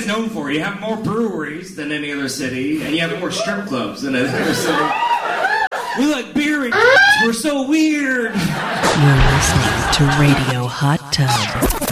LA's known for? You have more breweries than any other city, and you have more strip clubs than any other city. We like beer and we're so weird. You're listening to Radio Hot Tub.